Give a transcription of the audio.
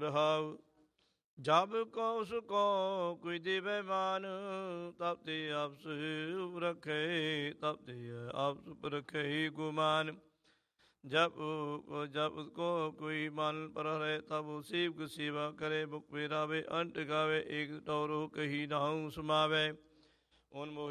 ਰਹਾਉ। ਜਬ ਕਉ ਸੁਕੋ ਕੋਈ ਦੇਵੈ ਮਾਨ, ਤਬ ਤੇ ਆਪਸ ਉਪ ਰਖੇ, ਤਬ ਤੇ ਆਪਸ ਉਪ ਰਖੇ ਗੁਮਾਨ। जब को कोई मन पर हरे, तब सेवक सेवा करे, मुख फेरावे अंत गावे, एक टौरो कही नाहु समावे। उन मोहि